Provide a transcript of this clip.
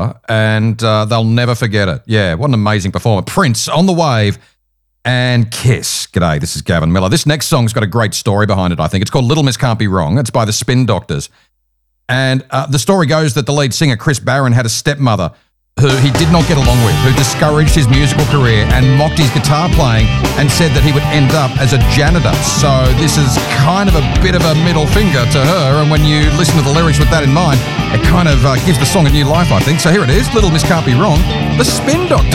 tour, and they'll never forget it. Yeah, what an amazing performer. Prince, On the Wave, and Kiss. G'day, this is Gavin Miller. This next song's got a great story behind it, I think. It's called Little Miss Can't Be Wrong. It's by the Spin Doctors. And the story goes that the lead singer, Chris Barron, had a stepmother who he did not get along with, who discouraged his musical career and mocked his guitar playing and said that he would end up as a janitor. So this is kind of a bit of a middle finger to her, and when you listen to the lyrics with that in mind, it kind of gives the song a new life, I think. So here it is, Little Miss Can't Be Wrong, the Spin Doctors.